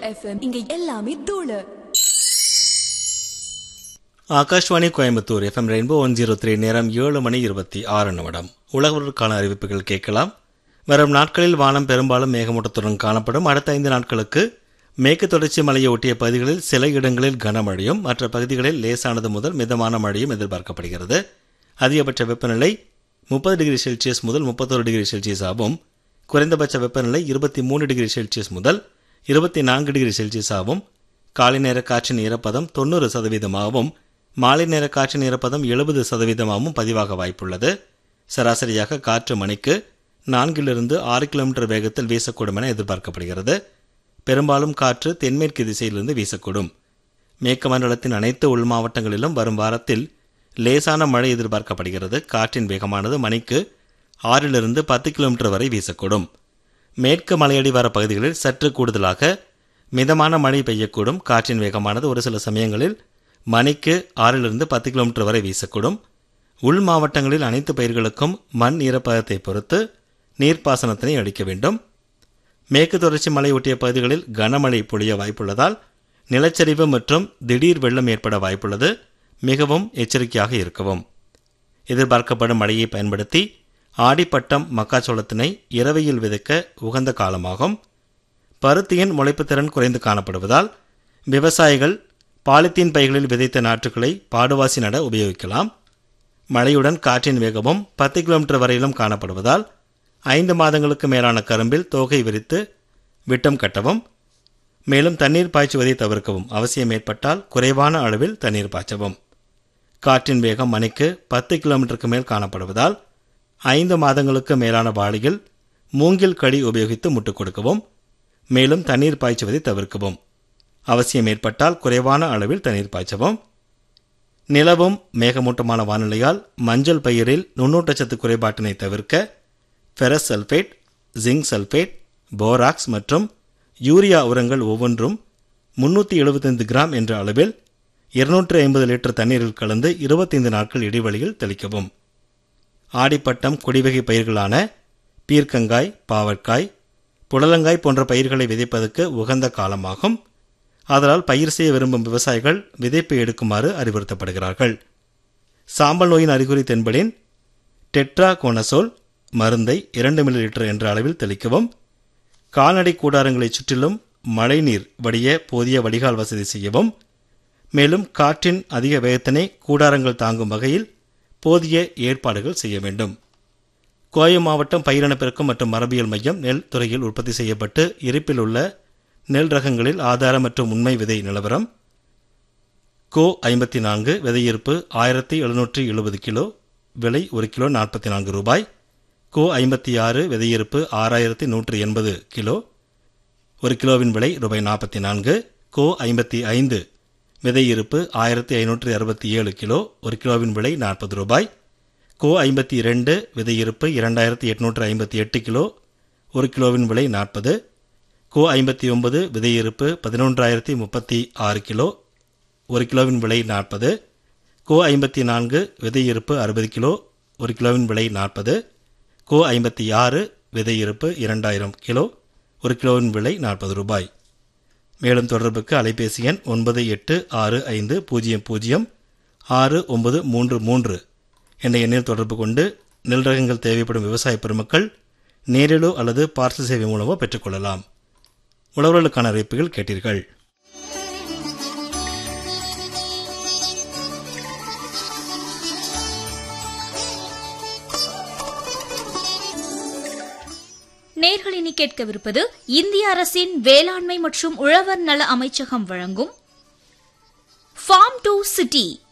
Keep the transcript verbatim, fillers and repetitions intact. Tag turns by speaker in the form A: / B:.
A: FM இங்க எல்லாமே தூளு.
B: Akashvani Coimbatore FM rainbow one zero three. நேரம் ஏழு மணி இருபத்தி ஆறு நிமிடம். உலகவருக்கான அறிவிப்புகள் கேட்கலாம். வரும் நாட்களில் வானம் பெரும்பாலும் மேகமூட்டத்துடன் காணப்படும். அடுத்த ஐந்து நாட்களுக்கு மேற்கு தொடர்ச்சி மலையை ஒட்டிய பகுதிகளில் சில இடங்களில் கனமழையும் மற்ற பகுதிகளில் லேசானது முதல் மிதமான மழையும் எதிர்பார்க்கப்படுகிறது. அதிகபட்ச வெப்பநிலை முப்பது டிகிரி செல்சியஸ் முதல் முப்பத்தொரு டிகிரி செல்சியஸ் ஆகும். குறைந்தபட்ச வெப்பநிலை இருபத்தி மூன்று டிகிரி செல்சியஸ் முதல் இருபத்தி நான்கு டிகிரி செல்சியஸ் ஆகும். காலை நேர காற்றின் ஈரப்பதம் தொண்ணூறு சதவீதமாகவும் மாலை நேர காற்றின் ஈரப்பதம் எழுபது சதவீதமாகவும் பதிவாக வாய்ப்புள்ளது. சராசரியாக காற்று மணிக்கு நான்கிலிருந்து ஆறு கிலோமீட்டர் வேகத்தில் வீசக்கூடும் என எதிர்பார்க்கப்படுகிறது. பெரும்பாலும் காற்று தென்மேற்கு திசையிலிருந்து வீசக்கூடும். மேற்கு மண்டலத்தின் அனைத்து உள் மாவட்டங்களிலும் வரும் வாரத்தில் லேசான மழை எதிர்பார்க்கப்படுகிறது. காற்றின் வேகமானது மணிக்கு ஆறிலிருந்து பத்து கிலோமீட்டர் வரை வீசக்கூடும். மேற்கு மலையடிவார பகுதிகளில் சற்று கூடுதலாக மிதமான மழை பெய்யக்கூடும். காற்றின் வேகமானது ஒரு சில சமயங்களில் மணிக்கு ஆறிலிருந்து பத்து கிலோமீட்டர் வரை வீசக்கூடும். உள் மாவட்டங்களில் அனைத்து பயிர்களுக்கும் மண் ஈரப்பதத்தை பொறுத்து நீர்ப்பாசனத்தினை அளிக்க வேண்டும். மேற்கு தொடர்ச்சி மலை ஒட்டிய பகுதிகளில் கனமழை பொழிய வாய்ப்புள்ளதால் நிலச்சரிவு மற்றும் திடீர் வெள்ளம் ஏற்பட வாய்ப்புள்ளது. மிகவும் எச்சரிக்கையாக இருக்கவும். எதிர்பார்க்கப்படும் மழையை பயன்படுத்தி ஆடிப்பட்டம் மக்காச்சோளத்தினை இரவையில் விதைக்க உகந்த காலமாகும். பருத்தியின் முளைப்பு திறன் குறைந்து காணப்படுவதால் விவசாயிகள் பாலித்தீன் பைகளில் விதைத்த நாற்றுகளை பாடுவாசி நட உபயோகிக்கலாம். மழையுடன் காற்றின் வேகமும் பத்து கிலோமீட்டர் வரையிலும் காணப்படுவதால் ஐந்து மாதங்களுக்கு மேலான கரும்பில் தோகை விரித்து விட்டம் கட்டவும். மேலும் தண்ணீர் பாய்ச்சுவதை தவிர்க்கவும். அவசியம் ஏற்பட்டால் குறைவான அளவில் தண்ணீர் பாய்ச்சவும். காற்றின் வேகம் மணிக்கு பத்து கிலோமீட்டருக்கு மேல் காணப்படுவதால் ஐந்து மாதங்களுக்கு மேலான வாளியில் மூங்கில் கடி உபயோகித்து முட்டுக் கொடுக்கவும். மேலும் தண்ணீர் பாய்ச்சுவதை தவிர்க்கவும். அவசியம் ஏற்பட்டால் குறைவான அளவில் தண்ணீர் பாய்ச்சவும். நிலவும் மேகமூட்டமான வானிலையால் மஞ்சள் பயிரில் நுண்ணூட்டச்சத்து குறைபாட்டினை தவிர்க்க ferrous sulphate, zinc sulphate, borax மற்றும் யூரியா உரங்கள் ஒவ்வொன்றும் முன்னூற்றி எழுபத்தைந்து கிராம் என்ற அளவில் இருநூற்றி ஐம்பது லிட்டர் தண்ணீரில் கலந்து இருபத்தைந்து நாட்கள் இடைவெளியில் தெளிக்கவும். ஆடிப்பட்டம் கொடிவகை பயிர்களான பீர்க்கங்காய், பாவற்காய், புடலங்காய் போன்ற பயிர்களை விதைப்பதற்கு உகந்த காலமாகும். அதனால் பயிர் செய்ய விரும்பும் விவசாயிகள் விதைப்பை எடுக்குமாறு அறிவுறுத்தப்படுகிறார்கள். சாம்பல் நோயின் அறிகுறி தென்படின் டெட்ராகோனசோல் மருந்தை இரண்டு மில்லி லிட்டர் என்ற அளவில் தெளிக்கவும். கால்நடை கூடாரங்களை சுற்றிலும் மழைநீர் வடிய போதிய வடிகால் வசதி செய்யவும். மேலும் காற்றின் அதிக வேகத்தினை கூடாரங்கள் தாங்கும் வகையில் போதிய ஏற்பாடுகள் செய்ய வேண்டும். கோயம் மாவட்டம் பயிரினப்பெருக்கம் மற்றும் மரபியல் மையம் நெல் துறையில் உற்பத்தி செய்யப்பட்டு இருப்பில் உள்ள நெல் ரகங்களில் ஆதார மற்றும் உண்மை விதை நிலவரம். கோ ஐம்பத்தி நான்கு விதையிருப்பு ஆயிரத்தி எழுநூற்றி எழுபது கிலோ, விலை ஒரு கிலோ நாற்பத்தி நான்கு ரூபாய். கோ ஐம்பத்தி ஆறு விதையிருப்பு ஆறாயிரத்தி நூற்றி எண்பது கிலோ, ஒரு கிலோவின் விலை ரூபாய் நாற்பத்தி நான்கு. கோ ஐம்பத்தி ஐந்து விதையிருப்பு ஆயிரத்தி ஐநூற்றி அறுபத்தி ஏழு கிலோ, ஒரு கிலோவின் விலை நாற்பது ரூபாய். கோ ஐம்பத்தி இரண்டு விதையிருப்பு இரண்டாயிரத்தி எட்நூற்றி ஐம்பத்தி எட்டு கிலோ, ஒரு கிலோவின் விலை நாற்பது. கோ ஐம்பத்தி ஒன்பது விதையிருப்பு பதினொன்றாயிரத்தி முப்பத்தி ஆறு கிலோ, ஒரு கிலோவின் விலை நாற்பது. கோ ஐம்பத்தி நான்கு விதையிருப்பு அறுபது கிலோ, ஒரு கிலோவின் விலை நாற்பது. கோ ஐம்பத்தி ஆறு விதையிருப்பு இரண்டாயிரம் கிலோ, ஒரு கிலோவின் விலை நாற்பது ரூபாய். மேலும் தொடர்புக்கு அலைபேசி எண் ஒன்பது எட்டு ஆறு ஐந்து பூஜ்ஜியம் பூஜ்ஜியம் ஆறு ஒன்பது மூன்று மூன்று என்ற எண்ணில் தொடர்பு கொண்டு நெல் ரகங்கள் தேவைப்படும் விவசாய பெருமக்கள் நேரிலோ அல்லது பார்சல் சேவை மூலமோ பெற்றுக்கொள்ளலாம். உழவர்களுக்கான அறிவிப்புகள் கேட்டீர்கள்.
C: நேர்களினி கேட்கவிருப்பது இந்திய அரசின் வேளாண்மை மற்றும் உழவர் நல அமைச்சகம் வழங்கும் ஃபார்ம் டு சிட்டி